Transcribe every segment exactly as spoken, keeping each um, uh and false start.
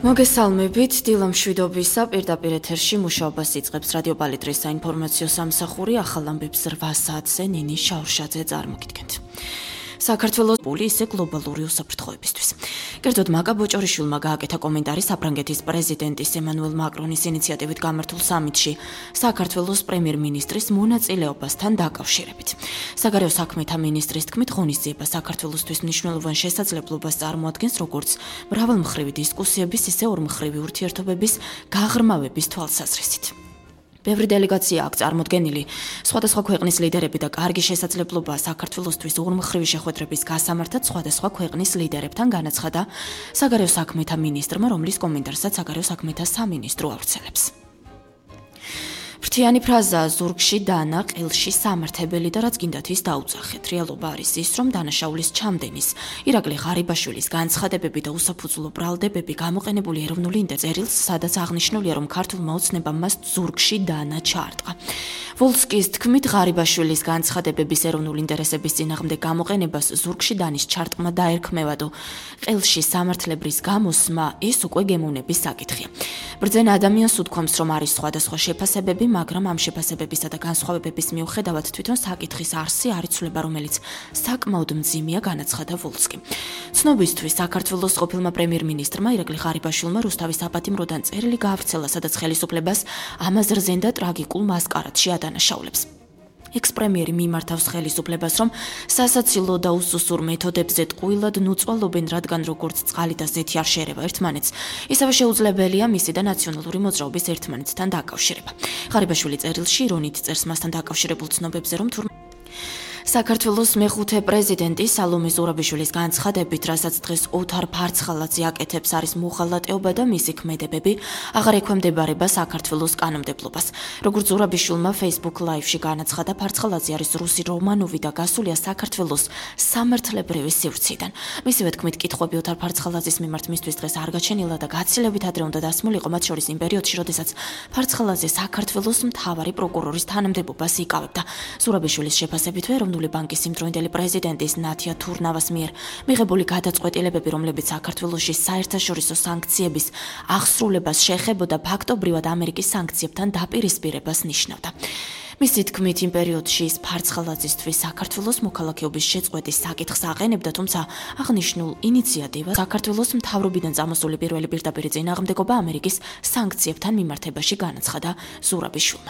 მოგესალმებით, დილა მშვიდობისა, პირდაპირ ეთერში მუშაობას იწყებს რადიო პალიტრის საინფორმაციო სამსახური, ახალ ამბებს რვა საათზე ნინი შაურშაძე წარმოგიდგენთ. საქართველოს პული ისე გლობალური უსაფრთხოებისთვის. კერძოდ მაკა ბოჭორიშვილმა გააკეთა კომენტარი საფრანგეთის პრეზიდენტის ემანუელ მაკრონის ინიციატივით გამართულ სამიტში საქართველოს პრემიერ-მინისტრის მონაწილეობასთან დაკავშირებით. საგარეო საქმეთა მინისტრის თქმით, ღონისძიება საქართველოსთვის მნიშვნელოვან შესაძლებლობას წარმოადგენს როგორც მრავალმხრივი დისკუსიების, ისე ორმხრივი ურთიერთობების გაღრმავების თვალსაზრისით. ბევრი დელეგაცია აქვს წარმოდგენილი, სხვადასხვა ქვეყნის ლიდერები და კარგი შესაძლებლობაა საქართველოსთვის ორმხრივი შეხვედრების გასამართად სხვადასხვა ქვეყნის ლიდერებთან განაცხადა საგარეო საქმეთა მინისტრმა, რომლის კომენტარსაც საგარეო საქმეთა სამინისტრო ავრცელებს. ფრთიანი ფრაზაა ზურგში დანა, ყელში სამართებელი და რაც გინდათ ის დაუძახეთ. რეალობა არის ის, რომ დანაშაულის ჩამდენის, ირაკლი ღარიბაშვილის განცხადებები და უსაფუძვლო ბრალდებები გამოყენებული ეროვნული ინტერესის, სადაც აღნიშნულია, რომ ქართულმა ოცნებამ მას ზურგში დანა ჩაარტყა. ვოლსკის თქმით, ღარიბაშვილის განცხადებების ეროვნული ინტერესების წინააღმდეგ გამოყენებას ზურგში დანის ჩარტყმა დაერქმევადო. ყელში სამართლებრის გამოსმა ის უკვე გემოვნების საკითხია. ბრძენა ადამიანს უთქვამს, რომ არის სხვადასხვა შეფასებები, მაგრამ ამ შეფასებებისა და განსხვავებების მიუხედავად თვითონ საკითხის არსი არ იცვლება, რომელიც საკმაოდ მძიმეა, განაცხადა ვოლსკი. ცნობისთვის, საქართველოს ყოფილმა პრემიერ-მინისტრმა ირაკლი ღარიბაშვილმა რუსთავის აპატიმროდან წერილი გაავრცელა, სადაც ხელისუფლებას ამაზრზენ და ტრაგიკულ მასკარადში ადანაშაულებს. ექს-პრემიერი მიმართავს ხელისუფლებას, რომ სასაცილო და უსუსურ მეთოდებზე ტყუილად ნუწვალობენ, რადგან როგორც წყალი და ზეთი არ შეერევა ერთმანეთს, ისევე შეუძლებელია მისი და ნაციონალური მოძრაობის ერთმანეთთან დაკავშირება. ღარიბაშვილი წერილში ირონით წერს მასთან დაკავშირებულ ცნობებზე, რომ თურმე საქართველოს მეხუთე პრეზიდენტი სალომე ზურაბიშვილის განცხადებით, რასაც დღეს ოთარ ფარცხალაძე აკეთებს, არის მოღალატეობა და მისი ქმედებები აღარ ექვემდებარება საქართველოს კანონმდებლობას. როგორც ზურაბიშვილმა Facebook Live-ში განაცხადა, ფარცხალაძე არის რუსი რომანოვი და გასულია საქართველოს სამართლებრივი სივრციდან. მისივე თქმით, კითხვები ოთარ ფარცხალაძის მიმართ მისთვის დღეს არ გაჩენილა და გაცილებით ადრე უნდა დასმულიყო, მათ შორის იმ პერიოდში, როდესაც ფარცხალაძე საქართველოს მთავარი პროკურორის თანამდებობას იკავებდა. ზურაბიშვილის შეფასებითვე ეროვნული ბანკის იმდროინდელი პრეზიდენტის ნათია თურნავას მიერ მიღებული გადაწყვეტილებები, რომლებიც საქართველოში საერთაშორისო სანქციების აღსრულებას შეეხებოდა, ფაქტობრივად ამერიკის სანქციებთან დაპირისპირებას ნიშნავდა. მისი თქმით, იმ პერიოდში ის ფარცხალაძისთვის საქართველოს მოქალაქეობის შეწყვეტის საკითხს აყენებდა, თუმცა აღნიშნულ ინიციატივას საქართველოს მთავრობიდან წამოსული პირველი პირდაპირი წინააღმდეგობა ამერიკის სანქციებთან მიმართებაში განაცხადა ზურაბიშვილმა.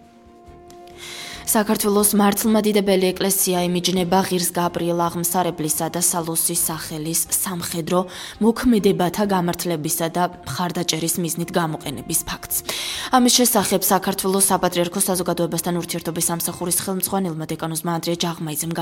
საქართველოს მართლმადიდებელი ეკლესია იმიჯნება ღირს გაბრიელ აღმსარებლისა და სალოსის სახელის სამხედრო მოქმედებათა გამართლებისა და მხარდაჭერის მიზნით გამოყენების ფაქტს. ამის შესახებ საქართველოს საპატრიარქოს საზოგადოებასთან ურთიერთობის სამსახურის ხელმძღვანელმა დეკანოზმა ანდრია ჯაღმაიძემ